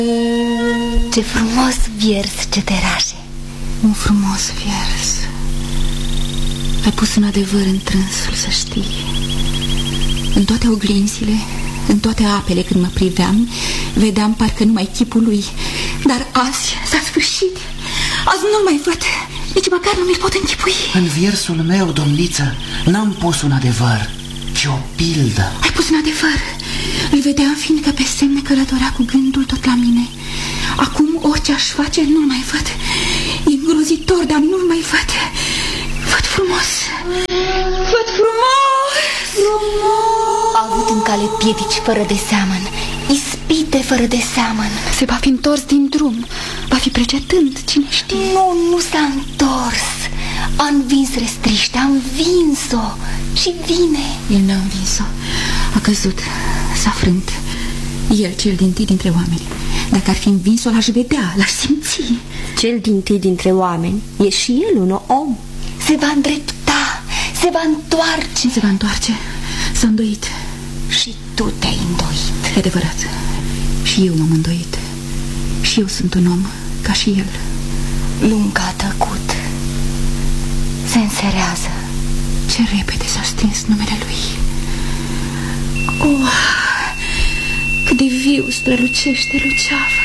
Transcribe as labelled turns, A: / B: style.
A: Ce frumos vers, Ceterașe.
B: Un frumos vers. Ai pus un adevăr întrânsul, să știi. În toate oglinzile, în toate apele, când mă priveam, vedeam parcă numai chipul lui. Dar azi s-a sfârșit. Azi nu-l mai văd. Nici măcar nu mi-l pot închipui.
C: În versul meu, domniță, n-am pus un adevăr, ci o pildă.
B: Ai pus un adevăr. Îl vedeam fiindcă pe semne călătorea cu gândul tot la mine. Acum orice aș face, nu-l mai văd. E îngrozitor, dar nu-l mai văd. Văd frumos. Văd frumos. Frumos.
A: A avut în cale piedici fără de seamăn, ispite fără de seamăn.
B: Se va fi întors din drum. Va fi precetând, cine știe.
A: Nu s-a întors. A învins restriște, a învins-o și vine.
B: El n-a învins-o. A căzut, s-a frânt. El, cel din-tâi dintre oameni. Dacă ar fi învins-o, l-aș vedea, l-aș simți.
A: Cel din-tâi dintre oameni e și el un om. Se va îndrepta, se va întoarce.
B: Se va întoarce, s-a îndoit.
A: Și tu te-ai îndoit.
B: E adevărat. Și eu m-am îndoit. Și eu sunt un om, ca și el.
A: Lunga a tăcut. Se înserează.
B: Ce repede s-a stins numele lui. Oh, cât de viu strălucește luceava.